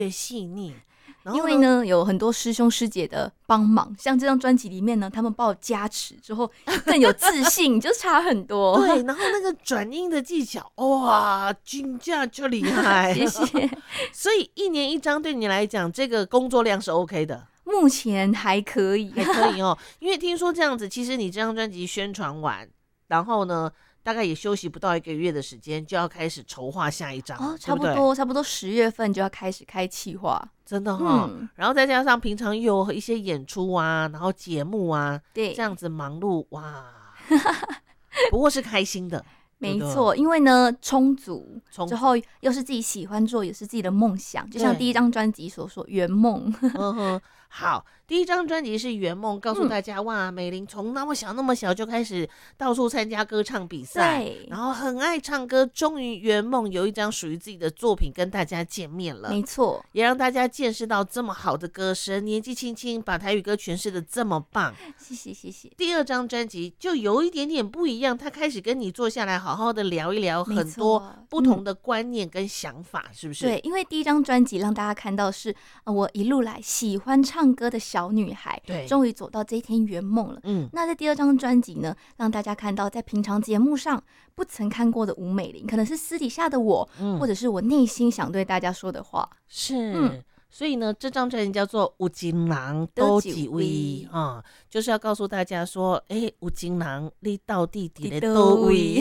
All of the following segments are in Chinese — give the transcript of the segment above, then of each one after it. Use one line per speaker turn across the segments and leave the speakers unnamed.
越细腻。然后
因为呢有很多师兄师姐的帮忙，像这张专辑里面呢，他们帮我加持之后更有自信，就差很多。
对，然后那个转音的技巧，哇，均价就厉害。
谢谢。
所以1年1张对你来讲，这个工作量是 OK 的。
目前还可以，
还可以哦。因为听说这样子，其实你这张专辑宣传完，然后呢，大概也休息不到1个月的时间，就要开始筹划下一张了，
差不多10月份就要开始开企划，
真的哈、然后再加上平常又有一些演出啊，然后节目啊，
对，
这样子忙碌哇，不过是开心的。
没错，因为呢充足之后又是自己喜欢做，也是自己的梦想，就像第一张专辑所说圆梦。
好，第一张专辑是圆梦，告诉大家、哇，美玲从那么小就开始到处参加歌唱比赛，然后很爱唱歌，终于圆梦有一张属于自己的作品跟大家见面了。
没错，
也让大家见识到这么好的歌声，年纪轻轻把台语歌诠释的这么棒。
谢谢。
第二张专辑就有一点点不一样，他开始跟你坐下来好好的聊一聊很多不同的观念跟想法，是不是？
对，因为第一张专辑让大家看到是我一路来喜欢唱歌的小女孩，
对，
终于走到这一天圆梦了。那在第二张专辑呢，让大家看到在平常节目上不曾看过的吴美玲，可能是私底下的我，或者是我内心想对大家说的话。
是，所以呢，这张专辑叫做《有情人多几位》啊，就是要告诉大家说，有情人你到底在哪位？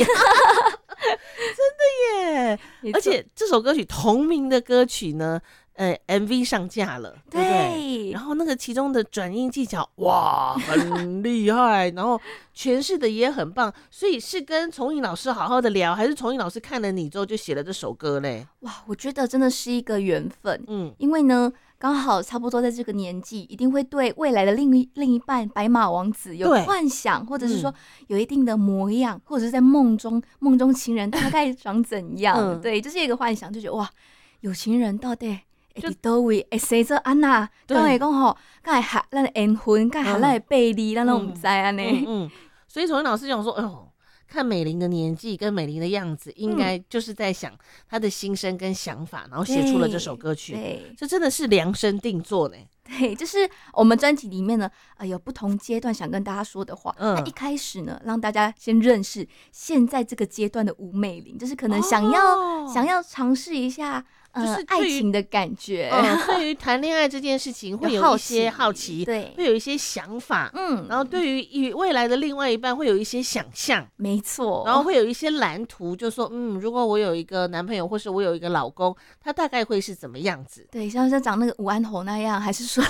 真的耶！而且这首歌曲同名的歌曲呢，MV 上架了，对不对？然后那个其中的转音技巧，哇，很厉害，然后诠释的也很棒，所以是跟崇颖老师好好的聊，还是崇颖老师看了你之后就写了这首歌嘞？
哇，我觉得真的是一个缘分，因为呢，刚好差不多在这个年纪，一定会对未来的另一半白马王子有幻想，或者是说有一定的模样，或者是在梦中情人大概长怎样？对，就是一个幻想，就觉得哇，有情人到底会伫倒位，会生做安那？刚才讲吼，刚才合咱的缘分，刚才合咱的背离，咱都唔知安呢。
所以崇颖老师讲说，哎呦。看美玲的年纪跟美玲的样子，应该就是在想她的心声跟想法，然后写出了这首歌曲。对，这真的是量身定做呢。
对，就是我们专辑里面呢，有不同阶段想跟大家说的话。那一开始呢，让大家先认识现在这个阶段的吴美玲，就是可能想要尝试一下。就是爱情的感觉，
对于谈恋爱这件事情会有一些好奇，
对，
会有一些想法，然后对于未来的另外一半会有一些想象，
没错，
然后会有一些蓝图，就说如果我有一个男朋友，或是我有一个老公，他大概会是怎么样子？
对，像是长那个武安侯那样，还是说？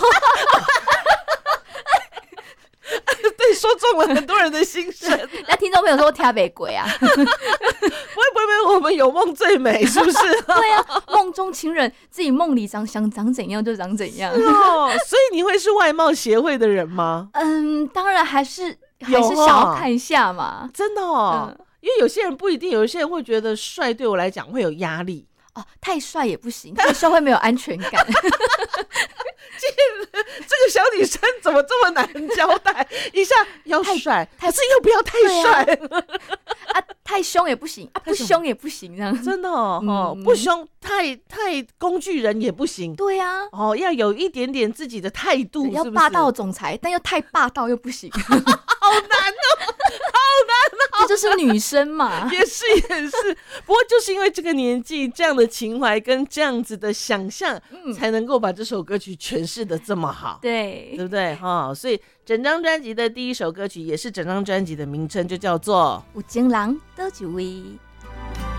对，说中了很多人的心声。
那听众朋友说听不鬼啊？不
会，我们有梦最美，是不是？
对啊，梦中情人自己梦里想长怎样就长怎样。
所以你会是外貌协会的人吗？
当然还是想要看一下嘛。
真的因为有些人不一定，有些人会觉得帅对我来讲会有压力。
太帅也不行，太帅会没有安全感。
这个小女生怎么这么难交代？一下要帅，可是又不要太帅
太凶也不行不凶也不行，这样
真的不凶，太工具人也不行。
对啊，
要有一点点自己的态度，
要霸道总裁，但又太霸道又不行。
好难哦，
这就是女生嘛。
也是，不过就是因为这个年纪，这样的情怀跟这样子的想象，才能够把这首歌曲诠释的这么好，
对
不对？所以整张专辑的第一首歌曲，也是整张专辑的名称，就叫做
《有情人倒一位》。